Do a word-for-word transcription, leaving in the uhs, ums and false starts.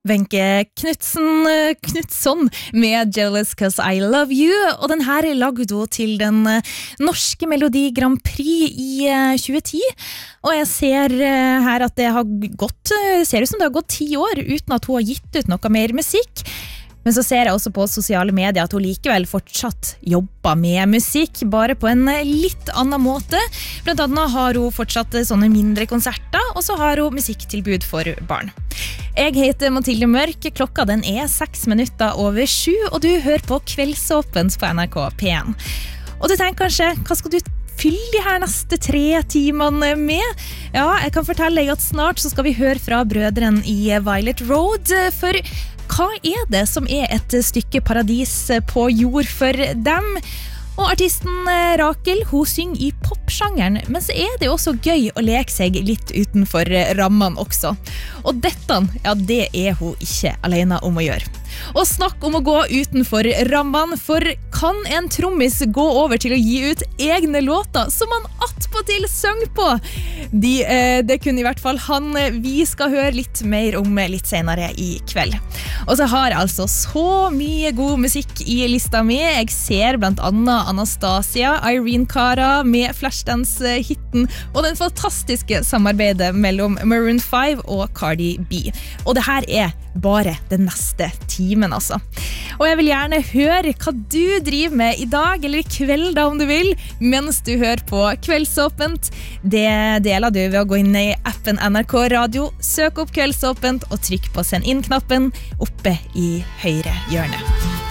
Wenche Knutsen, Knutsson med Jealous Cause I Love You, og den her er lagd til den norske Melodi Grand Prix i tjue ti, og jeg ser her at det har gått, ser ut som det har gått ti år uten at hun har gitt ut noe mer musikk. Men så ser jeg også på sosiale medier at hun likevel fortsatt jobber med musikk, bare på en litt annen måte. Blant annet har hun fortsatt sånne mindre konserter, og så har hun musikktilbud for barn. Jeg heter Mathilde Mørk, klokka den er seks minutter over sju, og du hører på Kveldsåpent på N R K P en. Og du tenker kanskje, hva skal du fylle de her neste tre timene med? Ja, jeg kan fortelle deg at snart så skal vi høre fra brødrene i Violet Road, for hva er det som er et stykke paradis på jord for dem? Og artisten Rakel, hun synger i popsjangeren, men så er det jo også gøy å leke seg litt utenfor rammene også. Og dette, ja, det er hun ikke alene om å gjøre. Og snakk om å gå utenfor rammene, for kan en trommis gå over til å gi ut egne låter som han attpåtil søng på? De, eh, det kunne i hvert fall han. Vi skal høre litt mer om litt senere i kveld. Og så har jeg altså så mye god musikk i lista mi. Jeg ser blant annet Anastasia, Irene Cara med Flashdance-hitten og den fantastiske samarbeidet mellom Maroon five og Cardi B. Og det her er bare den neste timen, altså. Og jeg vil gjerne høre hva du driver med i dag, eller i kveld da om du vil, mens du hører på Kveldsåpent. Det deler du ved å gå inn i appen N R K Radio, søk opp Kveldsåpent og trykk på send inn-knappen oppe i høyre hjørne.